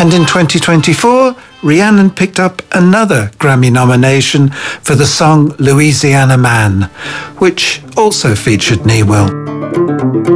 And in 2024, Rhiannon picked up another Grammy nomination for the song Louisiana Man, which also featured Newell.